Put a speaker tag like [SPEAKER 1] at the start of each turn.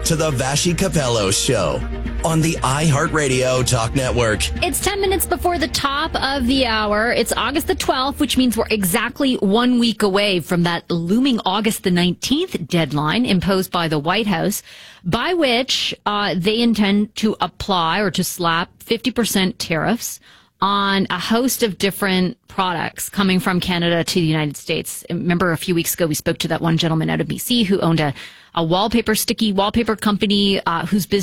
[SPEAKER 1] to the Vashi Capello Show on the iHeartRadio Talk Network.
[SPEAKER 2] It's 10 minutes before the top of the hour. It's August the 12th, which means we're exactly 1 week away from that looming August the 19th deadline imposed by the White House, by which they intend to apply or to slap 50% tariffs on a host of different products coming from Canada to the United States. Remember, a few weeks ago, we spoke to that one gentleman out of BC who owned a sticky wallpaper company whose business